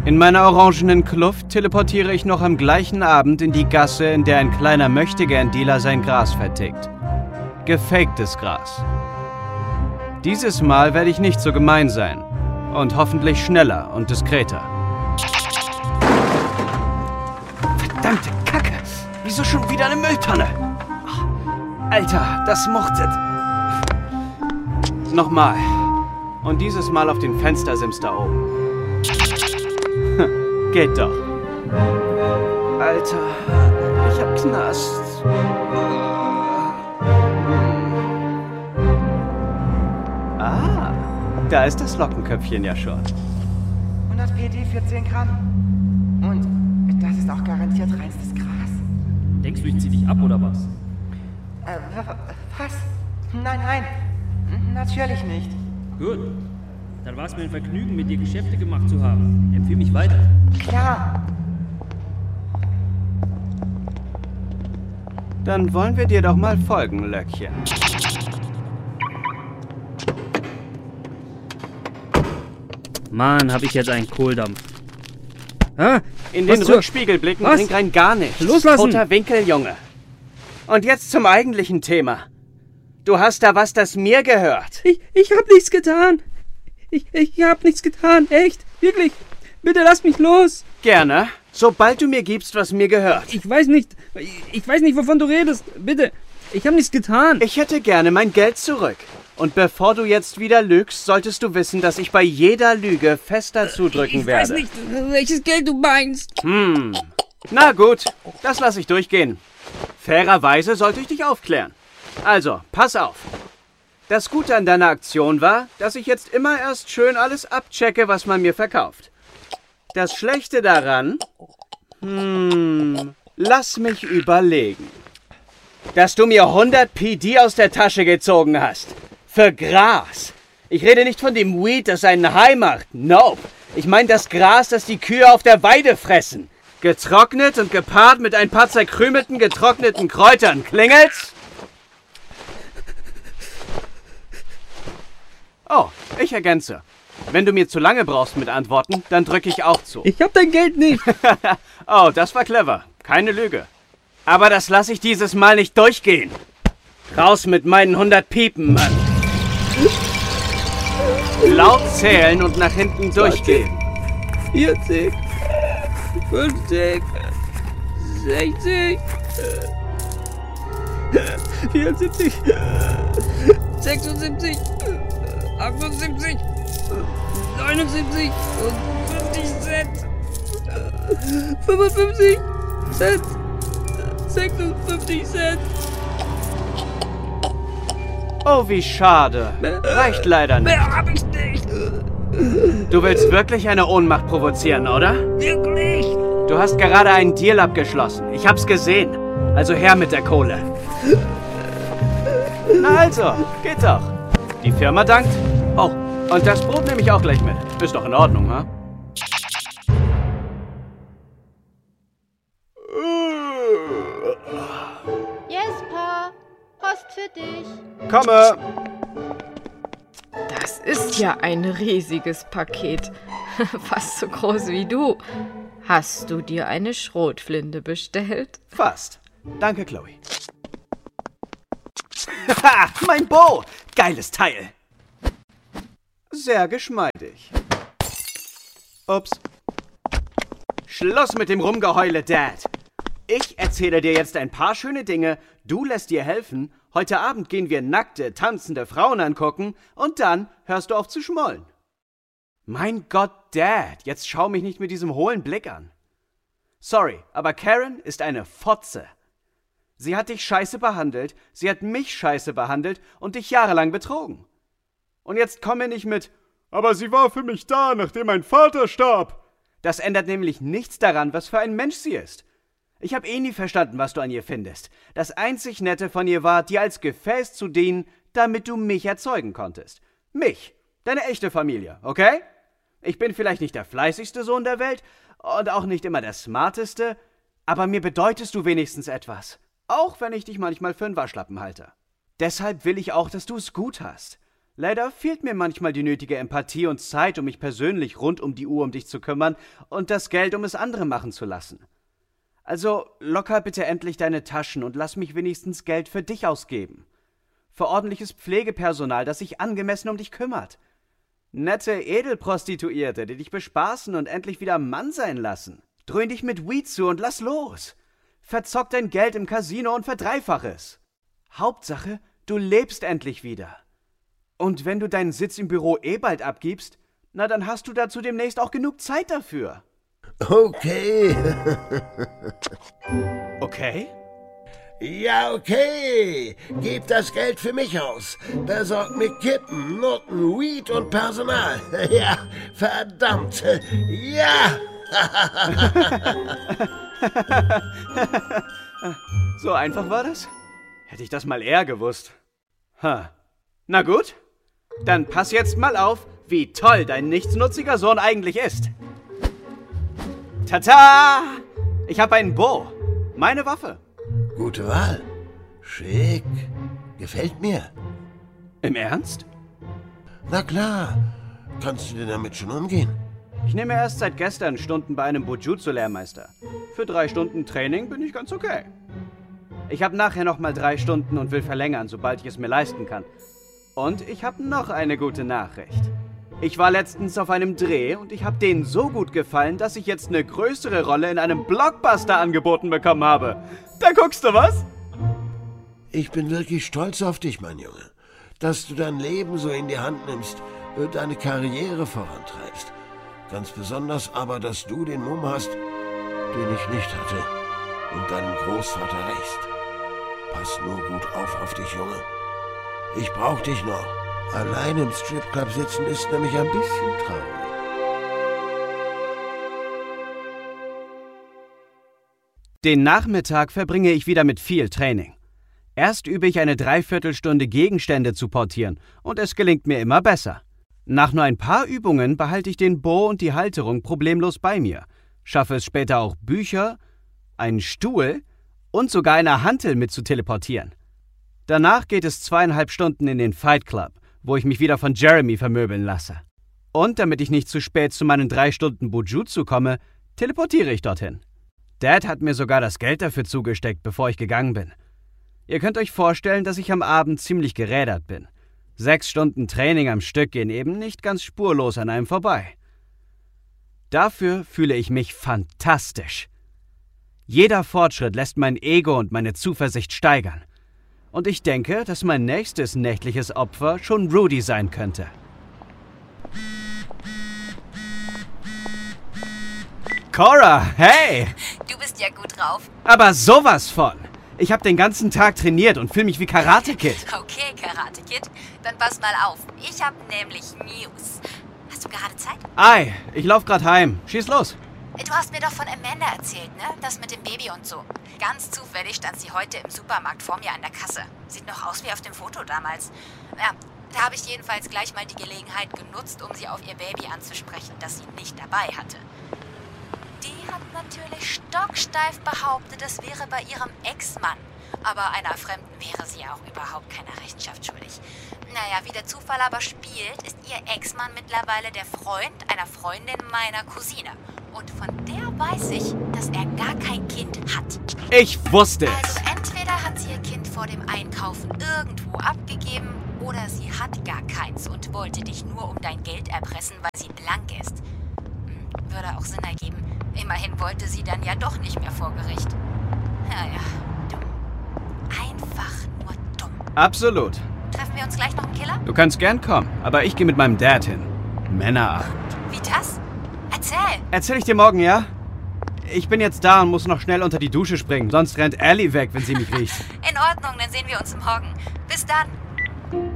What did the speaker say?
In meiner orangenen Kluft teleportiere ich noch am gleichen Abend in die Gasse, in der ein kleiner Möchtegern-Dealer sein Gras vertickt. Gefaktes Gras. Dieses Mal werde ich nicht so gemein sein. Und hoffentlich schneller und diskreter. Verdammte Kacke! Wieso schon wieder eine Mülltonne? Alter, das muchtet. Nochmal. Und dieses Mal auf den Fenstersims da oben. Geht doch. Alter, ich hab Knast. Ah, da ist das Lockenköpfchen ja schon. 100 PD für 10 Gramm. Und das ist auch garantiert reinstes Gras. Denkst du, ich zieh dich ab oder was? Was? Nein. Natürlich nicht. Gut. Dann war es mir ein Vergnügen, mit dir Geschäfte gemacht zu haben. Empfehl mich weiter. Klar. Dann wollen wir dir doch mal folgen, Löckchen. Mann, hab ich jetzt einen Kohldampf. Ah, In den Rückspiegel blicken bringt rein gar nichts. Loslassen! Toter Winkel, Junge. Und jetzt zum eigentlichen Thema. Du hast da was, das mir gehört. Ich hab nichts getan. Ich hab nichts getan, echt, wirklich. Bitte lass mich los. Gerne, sobald du mir gibst, was mir gehört. Ich weiß nicht, wovon du redest. Bitte, ich hab nichts getan. Ich hätte gerne mein Geld zurück. Und bevor du jetzt wieder lügst, solltest du wissen, dass ich bei jeder Lüge fester zudrücken werde. Ich weiß nicht, welches Geld du meinst. Na gut, das lasse ich durchgehen. Fairerweise sollte ich dich aufklären. Also, pass auf. Das Gute an deiner Aktion war, dass ich jetzt immer erst schön alles abchecke, was man mir verkauft. Das Schlechte daran... lass mich überlegen. Dass du mir 100 PD aus der Tasche gezogen hast. Für Gras. Ich rede nicht von dem Weed, das einen High macht. Nope. Ich meine das Gras, das die Kühe auf der Weide fressen. Getrocknet und gepaart mit ein paar zerkrümelten, getrockneten Kräutern. Klingelt's? Oh, ich ergänze. Wenn du mir zu lange brauchst mit Antworten, dann drücke ich auch zu. Ich hab dein Geld nicht. Oh, das war clever. Keine Lüge. Aber das lasse ich dieses Mal nicht durchgehen. Raus mit meinen 100 Piepen, Mann. Laut zählen und nach hinten durchgehen. 40, 50, 60, 74, 76, 78, 79 und 50 Cent, 55 Cent, 56 Cent. Oh, wie schade. Reicht leider nicht. Mehr hab ich nicht. Du willst wirklich eine Ohnmacht provozieren, oder? Wirklich? Du hast gerade einen Deal abgeschlossen. Ich hab's gesehen. Also her mit der Kohle. Na also, geht doch. Die Firma dankt. Oh, und das Brot nehme ich auch gleich mit. Ist doch in Ordnung, ha? Jesper, Post für dich. Komme. Das ist ja ein riesiges Paket. Fast so groß wie du. Hast du dir eine Schrotflinte bestellt? Fast. Danke, Chloe. Haha, mein Bo! Geiles Teil. Sehr geschmeidig. Ups. Schluss mit dem Rumgeheule, Dad. Ich erzähle dir jetzt ein paar schöne Dinge, du lässt dir helfen, heute Abend gehen wir nackte, tanzende Frauen angucken und dann hörst du auf zu schmollen. Mein Gott, Dad, jetzt schau mich nicht mit diesem hohlen Blick an. Sorry, aber Karen ist eine Fotze. Sie hat dich scheiße behandelt, sie hat mich scheiße behandelt und dich jahrelang betrogen. Und jetzt komm mir nicht mit, aber sie war für mich da, nachdem mein Vater starb. Das ändert nämlich nichts daran, was für ein Mensch sie ist. Ich habe nie verstanden, was du an ihr findest. Das einzig Nette von ihr war, dir als Gefäß zu dienen, damit du mich erzeugen konntest. Mich, deine echte Familie, okay? Ich bin vielleicht nicht der fleißigste Sohn der Welt und auch nicht immer der smarteste, aber mir bedeutest du wenigstens etwas. Auch wenn ich dich manchmal für einen Waschlappen halte. Deshalb will ich auch, dass du es gut hast. Leider fehlt mir manchmal die nötige Empathie und Zeit, um mich persönlich rund um die Uhr um dich zu kümmern und das Geld, um es andere machen zu lassen. Also locker bitte endlich deine Taschen und lass mich wenigstens Geld für dich ausgeben. Für ordentliches Pflegepersonal, das sich angemessen um dich kümmert. Nette Edelprostituierte, die dich bespaßen und endlich wieder Mann sein lassen. Dröhn dich mit Weed zu und lass los. Verzock dein Geld im Casino und verdreifach es. Hauptsache, du lebst endlich wieder. Und wenn du deinen Sitz im Büro bald abgibst, na dann hast du dazu demnächst auch genug Zeit dafür. Okay. Okay? Ja, okay. Gib das Geld für mich aus. Besorgt mir Kippen, Nutten, Weed und Personal. Ja, verdammt. Ja. So einfach war das? Hätte ich das mal eher gewusst. Na gut, dann pass jetzt mal auf, wie toll dein nichtsnutziger Sohn eigentlich ist. Tata! Ich habe einen Bow. Meine Waffe. Gute Wahl. Schick. Gefällt mir. Im Ernst? Na klar. Kannst du denn damit schon umgehen? Ich nehme erst seit gestern Stunden bei einem Bujutsu-Lehrmeister. Für 3 Stunden Training bin ich ganz okay. Ich habe nachher nochmal 3 Stunden und will verlängern, sobald ich es mir leisten kann. Und ich habe noch eine gute Nachricht. Ich war letztens auf einem Dreh und ich habe denen so gut gefallen, dass ich jetzt eine größere Rolle in einem Blockbuster angeboten bekommen habe. Da guckst du was? Ich bin wirklich stolz auf dich, mein Junge. Dass du dein Leben so in die Hand nimmst, deine Karriere vorantreibst. Ganz besonders aber, dass du den Mumm hast, den ich nicht hatte, und deinem Großvater rächst. Pass nur gut auf dich, Junge. Ich brauch dich noch. Allein im Stripclub sitzen ist nämlich ein bisschen traurig. Den Nachmittag verbringe ich wieder mit viel Training. Erst übe ich eine Dreiviertelstunde Gegenstände zu portieren und es gelingt mir immer besser. Nach nur ein paar Übungen behalte ich den Bow und die Halterung problemlos bei mir, schaffe es später auch Bücher, einen Stuhl und sogar eine Hantel mit zu teleportieren. Danach geht es 2,5 Stunden in den Fight Club, wo ich mich wieder von Jeremy vermöbeln lasse. Und damit ich nicht zu spät zu meinen 3 Stunden Bujutsu komme, teleportiere ich dorthin. Dad hat mir sogar das Geld dafür zugesteckt, bevor ich gegangen bin. Ihr könnt euch vorstellen, dass ich am Abend ziemlich gerädert bin. 6 Stunden Training am Stück gehen eben nicht ganz spurlos an einem vorbei. Dafür fühle ich mich fantastisch. Jeder Fortschritt lässt mein Ego und meine Zuversicht steigern. Und ich denke, dass mein nächstes nächtliches Opfer schon Rudy sein könnte. Cora, hey! Du bist ja gut drauf. Aber sowas von! Ich habe den ganzen Tag trainiert und fühle mich wie Karate Kid. Okay, Karate Kid. Dann pass mal auf. Ich habe nämlich News. Hast du gerade Zeit? Ei, ich lauf grad heim. Schieß los. Du hast mir doch von Amanda erzählt, ne? Das mit dem Baby und so. Ganz zufällig stand sie heute im Supermarkt vor mir an der Kasse. Sieht noch aus wie auf dem Foto damals. Ja, da habe ich jedenfalls gleich mal die Gelegenheit genutzt, um sie auf ihr Baby anzusprechen, das sie nicht dabei hatte. Die hat natürlich stocksteif behauptet, es wäre bei ihrem Ex-Mann. Aber einer Fremden wäre sie ja auch überhaupt keine Rechenschaft schuldig. Naja, wie der Zufall aber spielt, ist ihr Ex-Mann mittlerweile der Freund einer Freundin meiner Cousine. Und von der weiß ich, dass er gar kein Kind hat. Ich wusste es. Also entweder hat sie ihr Kind vor dem Einkaufen irgendwo abgegeben oder sie hat gar keins und wollte dich nur um dein Geld erpressen, weil sie blank ist. Würde auch Sinn ergeben. Immerhin wollte sie dann ja doch nicht mehr vor Gericht. Ja, dumm. Einfach nur dumm. Absolut. Treffen wir uns gleich noch im Killer? Du kannst gern kommen, aber ich gehe mit meinem Dad hin. Männerabend. Wie das? Erzähl! Erzähl ich dir morgen, ja? Ich bin jetzt da und muss noch schnell unter die Dusche springen, sonst rennt Ellie weg, wenn sie mich riecht. In Ordnung, dann sehen wir uns morgen. Bis dann.